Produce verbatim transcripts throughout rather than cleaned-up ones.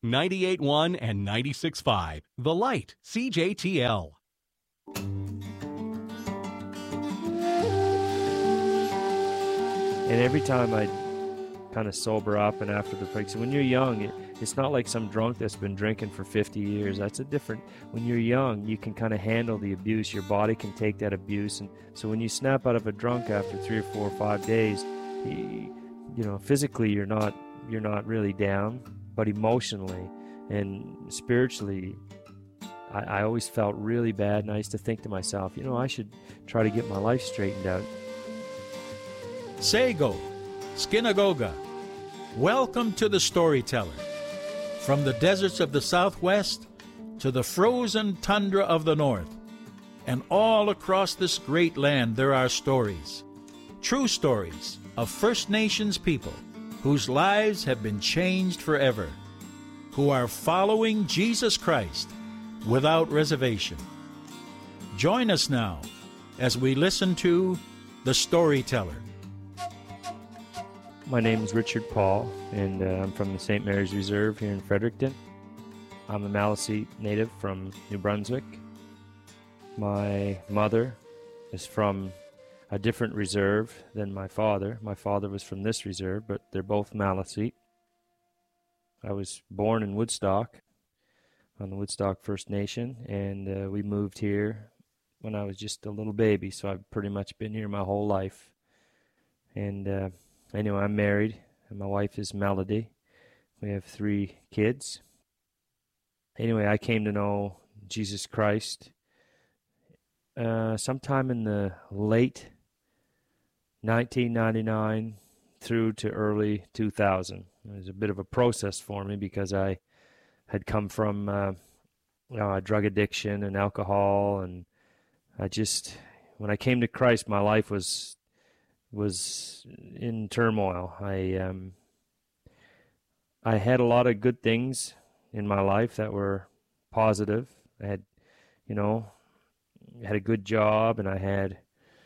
ninety-eight point one and ninety-six point five. The Light, C J T L. And every time I kind of sober up and after the break, so when you're young, it, it's not like some drunk that's been drinking for fifty years. That's a different, when you're young, you can kind of handle the abuse. Your body can take that abuse. And so when you snap out of a drunk after three or four or five days, you, you know, physically you're not, you're not really down, but emotionally and spiritually, I, I always felt really bad. And I used to think to myself, you know, I should try to get my life straightened out. Sego, Skinagoga, welcome to the Storyteller. From the deserts of the Southwest to the frozen tundra of the North, and all across this great land there are stories, true stories of First Nations people whose lives have been changed forever, who are following Jesus Christ without reservation. Join us now as we listen to The Storyteller. My name is Richard Paul, and uh, I'm from the Saint Mary's Reserve here in Fredericton. I'm a Maliseet native from New Brunswick. My mother is from a different reserve than my father. My father was from this reserve, but they're both Maliseet. I was born in Woodstock, on the Woodstock First Nation, and uh, we moved here when I was just a little baby, so I've pretty much been here my whole life. And uh, Anyway, I'm married, and my wife is Melody. We have three kids. Anyway, I came to know Jesus Christ uh, sometime in the late nineteen ninety-nine through to early two thousand. It was a bit of a process for me because I had come from uh, you know, drug addiction and alcohol, and I just, when I came to Christ, my life was was in turmoil. I um, I had a lot of good things in my life that were positive. I had, you know, had a good job, and I had,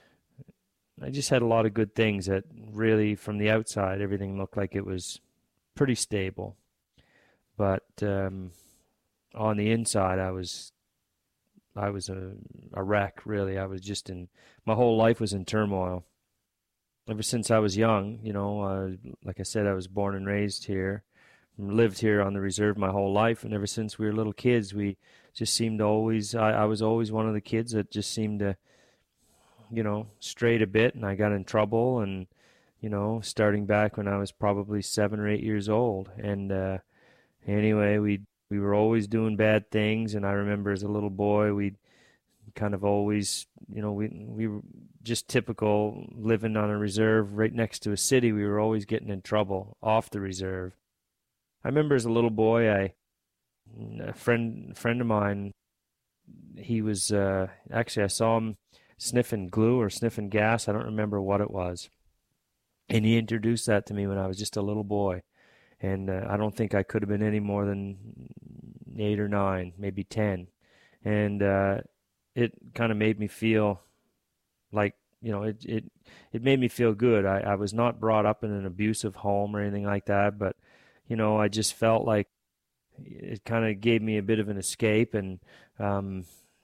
I just had a lot of good things that really, from the outside, everything looked like it was pretty stable. But um, on the inside, I was, I was a, a wreck, really. I was just in, my whole life was in turmoil. Ever since I was young, you know, uh, like I said, I was born and raised here, lived here on the reserve my whole life, and ever since we were little kids, we just seemed to always, I, I was always one of the kids that just seemed to, you know, strayed a bit, and I got in trouble, and, you know, starting back when I was probably seven or eight years old, and uh, anyway, we we were always doing bad things, and I remember as a little boy, we'd kind of always, you know, we we were just typical living on a reserve right next to a city. We were always getting in trouble off the reserve. I remember as a little boy, I a friend friend of mine, he was uh, actually I saw him sniffing glue or sniffing gas. I don't remember what it was, and he introduced that to me when I was just a little boy, and uh, I don't think I could have been any more than eight or nine, maybe ten, and uh, it kind of made me feel like, you know, it it, it made me feel good. I, I was not brought up in an abusive home or anything like that, but, you know, I just felt like it kind of gave me a bit of an escape, and um,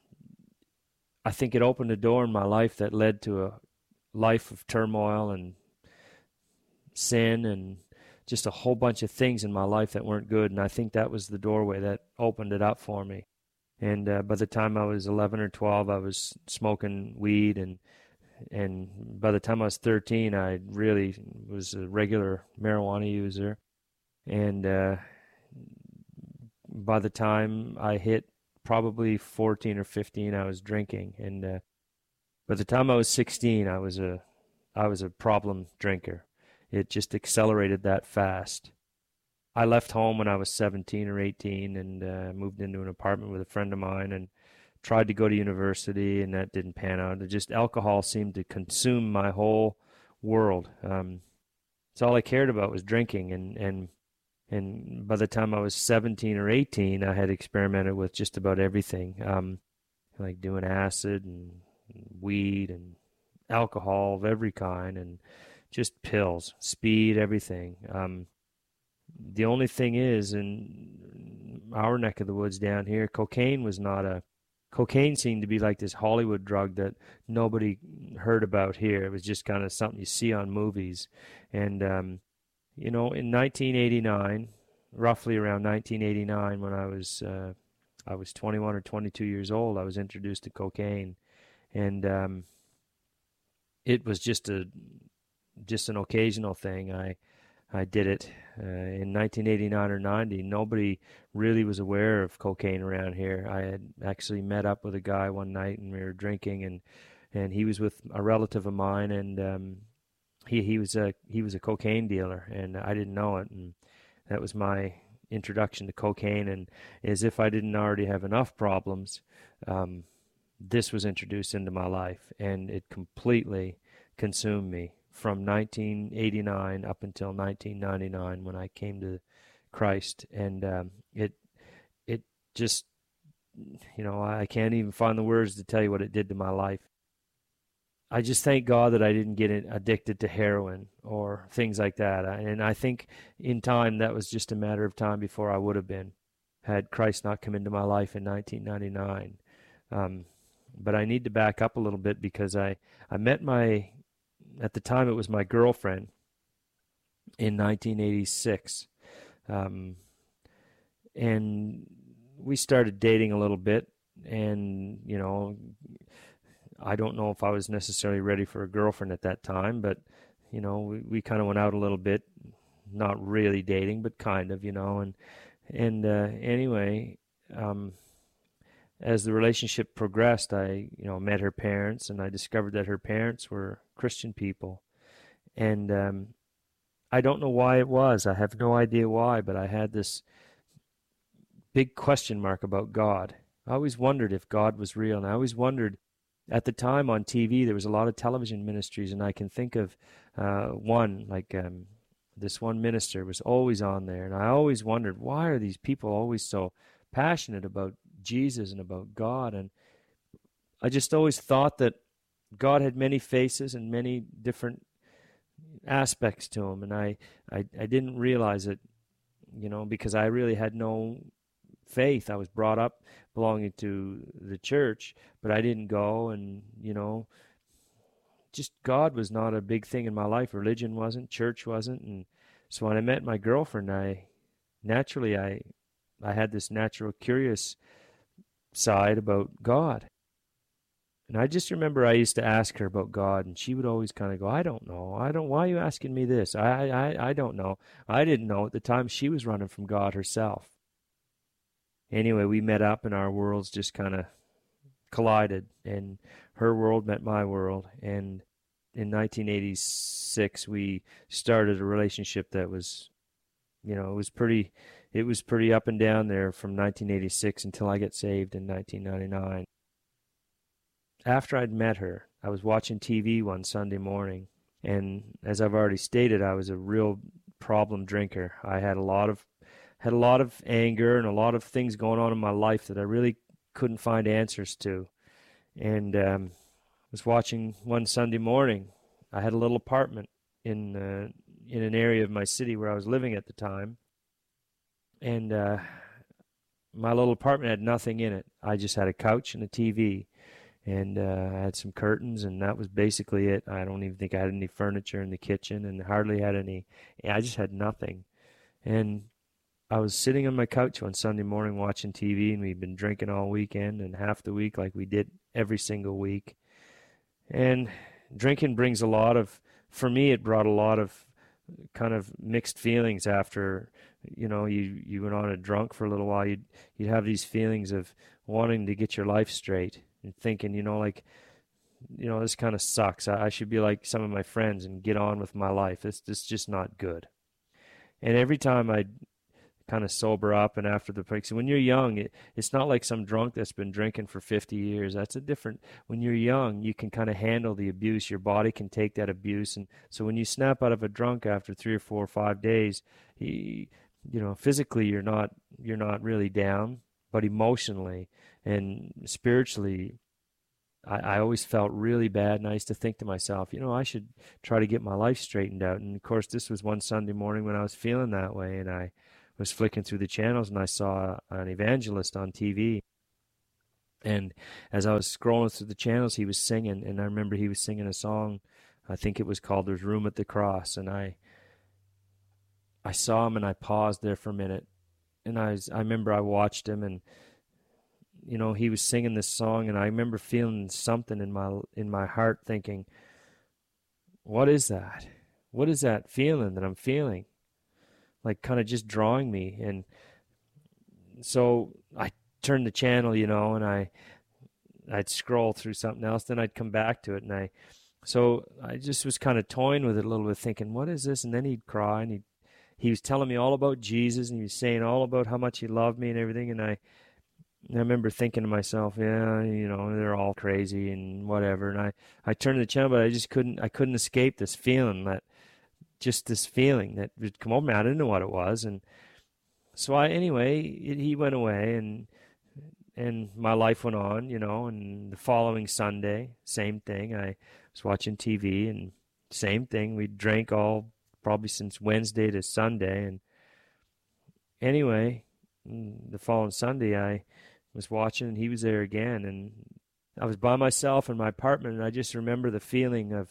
I think it opened a door in my life that led to a life of turmoil and sin and just a whole bunch of things in my life that weren't good, and I think that was the doorway that opened it up for me. And uh, by the time I was eleven or twelve, I was smoking weed, and and by the time I was thirteen, I really was a regular marijuana user. And uh, by the time I hit probably fourteen or fifteen, I was drinking. And uh, by the time I was sixteen, I was a I was a problem drinker. It just accelerated that fast. I left home when I was seventeen or eighteen and uh, moved into an apartment with a friend of mine and tried to go to university, and that didn't pan out. It just, alcohol seemed to consume my whole world. Um, so all I cared about was drinking, and, and and by the time I was seventeen or eighteen, I had experimented with just about everything, um, like doing acid and weed and alcohol of every kind, and just pills, speed, everything. Um, The only thing is, and our neck of the woods down here, cocaine was not a cocaine seemed to be like this Hollywood drug that nobody heard about here. It was just kind of something you see on movies. And um, you know, in nineteen eighty-nine, roughly around nineteen eighty-nine, when I was uh, I was twenty-one or twenty-two years old, I was introduced to cocaine, and um, it was just a just an occasional thing. I I did it uh, in nineteen eighty-nine or ninety. Nobody really was aware of cocaine around here. I had actually met up with a guy one night, and we were drinking, and and he was with a relative of mine, and um, he he was a he was a cocaine dealer, and I didn't know it, and that was my introduction to cocaine. And as if I didn't already have enough problems, um, this was introduced into my life, and it completely consumed me from nineteen eighty-nine up until nineteen ninety-nine, when I came to Christ. And um, it it just, you know, I can't even find the words to tell you what it did to my life. I just thank God that I didn't get addicted to heroin or things like that. And I think in time, that was just a matter of time before I would have been, had Christ not come into my life in nineteen ninety-nine. Um, but I need to back up a little bit, because I, I met my, at the time it was my girlfriend, in nineteen eighty-six. Um, and we started dating a little bit, and, you know, I don't know if I was necessarily ready for a girlfriend at that time, but, you know, we, we kind of went out a little bit, not really dating, but kind of, you know, and, and, uh, anyway, um, as the relationship progressed, I, you know, met her parents, and I discovered that her parents were Christian people. And, um, I don't know why it was. I have no idea why, but I had this big question mark about God. I always wondered if God was real, and I always wondered, at the time on T V, there was a lot of television ministries, and I can think of uh, one, like um, this one minister was always on there, and I always wondered, why are these people always so passionate about Jesus and about God? And I just always thought that God had many faces and many different aspects to him, and I, I, I didn't realize it, you know, because I really had no faith. I was brought up belonging to the church, but I didn't go, and, you know, just God was not a big thing in my life. Religion wasn't, church wasn't. And so when I met my girlfriend, I naturally, I, I had this natural curious side about God. And I just remember I used to ask her about God, and she would always kind of go, I don't know. I don't, why are you asking me this? I, I, I don't know. I didn't know at the time she was running from God herself. Anyway, we met up, and our worlds just kind of collided, and her world met my world. And in nineteen eighty-six, we started a relationship that was, you know, it was pretty, it was pretty up and down there from nineteen eighty-six until I got saved in nineteen ninety-nine. After I'd met her, I was watching T V one Sunday morning, and as I've already stated, I was a real problem drinker. I had a lot of had a lot of anger and a lot of things going on in my life that I really couldn't find answers to. And um, I was watching one Sunday morning. I had a little apartment in uh, in an area of my city where I was living at the time, and uh, my little apartment had nothing in it. I just had a couch and a T V. And uh, I had some curtains, and that was basically it. I don't even think I had any furniture in the kitchen, and hardly had any. I just had nothing. And I was sitting on my couch one Sunday morning watching T V, and we'd been drinking all weekend and half the week like we did every single week. And drinking brings a lot of, for me, it brought a lot of kind of mixed feelings after, you know, you, you went on a drunk for a little while. You'd, you'd have these feelings of wanting to get your life straight. And thinking, you know, like, you know, this kind of sucks. I, I should be like some of my friends and get on with my life. It's, it's just not good. And every time I'd kind of sober up, and after the break, so when you're young, it, it's not like some drunk that's been drinking for fifty years. That's a different, when you're young, you can kind of handle the abuse. Your body can take that abuse. And so when you snap out of a drunk after three or four or five days, you, you know, physically you're not, you're not really down, but emotionally and spiritually, I, I always felt really bad, and I used to think to myself, you know, I should try to get my life straightened out. And of course, this was one Sunday morning when I was feeling that way, and I was flicking through the channels, and I saw an evangelist on T V. And as I was scrolling through the channels, he was singing, and I remember he was singing a song, I think it was called There's Room at the Cross, and I I saw him, and I paused there for a minute, and I was, I remember I watched him, and you know, he was singing this song, and I remember feeling something in my in my heart, thinking, what is that? What is that feeling that I'm feeling? Like, kind of just drawing me. And so I turned the channel, you know, and I I'd scroll through something else, then I'd come back to it, and I so I just was kind of toying with it a little bit, thinking, what is this? And then he'd cry, and he he was telling me all about Jesus, and he was saying all about how much he loved me and everything, and I I remember thinking to myself, yeah, you know, they're all crazy and whatever. And I, I turned the channel, but I just couldn't, I couldn't escape this feeling that, just this feeling that would come over me. I didn't know what it was. And so I, anyway, it, he went away, and, and my life went on, you know, and the following Sunday, same thing. I was watching T V, and same thing. We drank all, probably since Wednesday to Sunday. And anyway, the following Sunday, I was watching, and he was there again, and I was by myself in my apartment, and I just remember the feeling of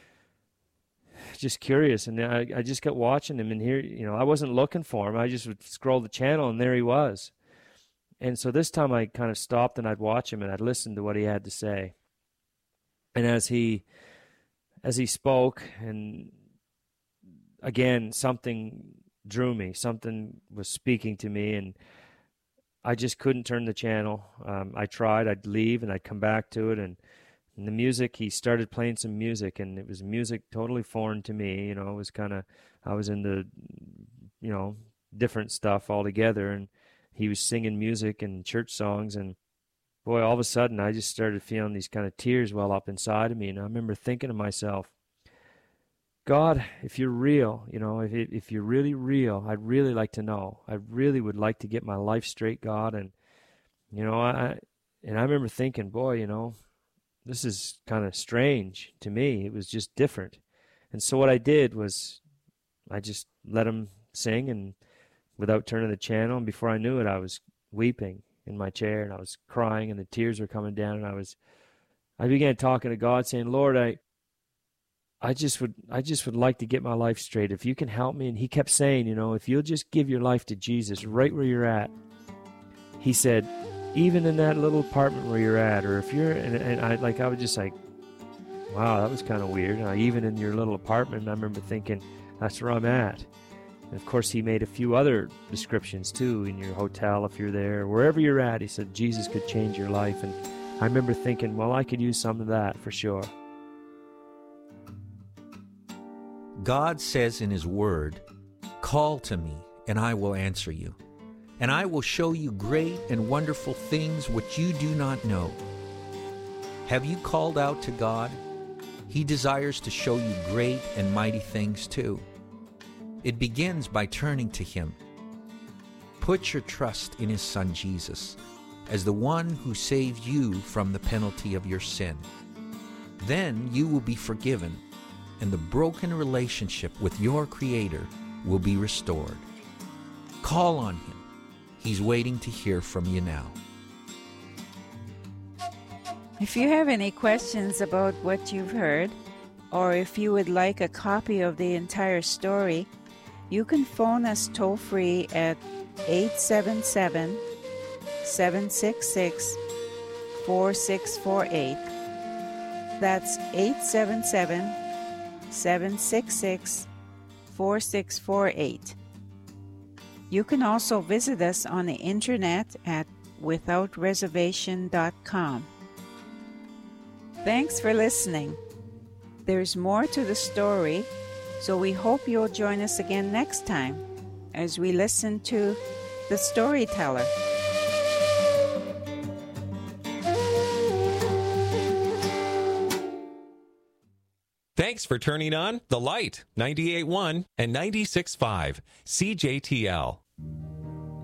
just curious, and I, I just kept watching him, and here, you know, I wasn't looking for him. I just would scroll the channel, and there he was. And so this time I kind of stopped, and I'd watch him, and I'd listen to what he had to say. And as he as he spoke, and again, something drew me, something was speaking to me, and I just couldn't turn the channel. Um, I tried, I'd leave, and I'd come back to it, and, and the music, he started playing some music, and it was music totally foreign to me. You know, it was kind of, I was into, you know, different stuff altogether, and he was singing music and church songs, and boy, all of a sudden, I just started feeling these kind of tears well up inside of me, and I remember thinking to myself, God, if you're real, you know, if if you're really real, I'd really like to know. I really would like to get my life straight, God. And, you know, I and I remember thinking, boy, you know, this is kind of strange to me. It was just different. And so what I did was I just let him sing, and without turning the channel, and before I knew it, I was weeping in my chair, and I was crying, and the tears were coming down, and I was, I began talking to God, saying, Lord, I I just would I just would like to get my life straight. If you can help me. And he kept saying, you know, if you'll just give your life to Jesus right where you're at. He said, even in that little apartment where you're at, or if you're, and, and I like, I was just like, wow, that was kind of weird. Uh, even in your little apartment, I remember thinking, that's where I'm at. And of course, he made a few other descriptions too, in your hotel, if you're there, wherever you're at. He said, Jesus could change your life. And I remember thinking, well, I could use some of that for sure. God says in His Word, call to me, and I will answer you, and I will show you great and wonderful things which you do not know. Have you called out to God? He desires to show you great and mighty things too. It begins by turning to Him. Put your trust in His Son Jesus as the one who saved you from the penalty of your sin. Then you will be forgiven, and the broken relationship with your Creator will be restored. Call on Him. He's waiting to hear from you now. If you have any questions about what you've heard, or if you would like a copy of the entire story, you can phone us toll-free at eight seven seven, seven six six, four six four eight. That's eight seven seven, seven six six, four six four eight. You can also visit us on the internet at without reservation dot com. Thanks for listening. There's more to the story, so we hope you'll join us again next time as we listen to The Storyteller. Thanks for turning on The Light, ninety-eight point one and ninety-six point five C J T L.